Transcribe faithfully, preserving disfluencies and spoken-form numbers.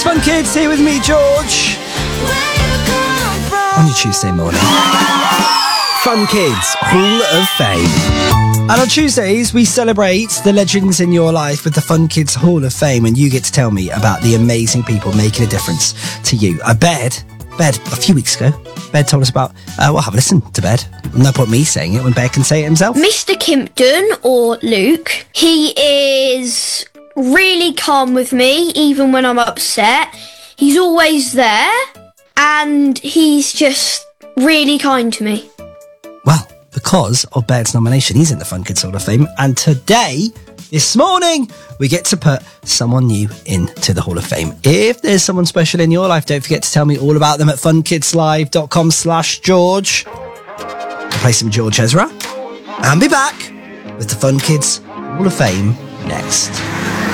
Fun Kids here with me, George. On your Tuesday morning. Fun Kids Hall of Fame. And on Tuesdays, we celebrate the legends in your life with the Fun Kids Hall of Fame, and you get to tell me about the amazing people making a difference to you. Uh, Bed, Bed, a few weeks ago, Bed told us about, uh, well, have a listen to Bed. No point me saying it when Bed can say it himself. Mister Kimpton, or Luke, he is really calm with me, even when I'm upset. He's always there, and he's just really kind to me. Well, because of Bed's nomination, he's in the Fun Kids Hall of Fame, and today, this morning, we get to put someone new into the Hall of Fame. If there's someone special in your life, don't forget to tell me all about them at funkidslive.com slash George. I'll play some George Ezra, and be back with the Fun Kids Hall of Fame next.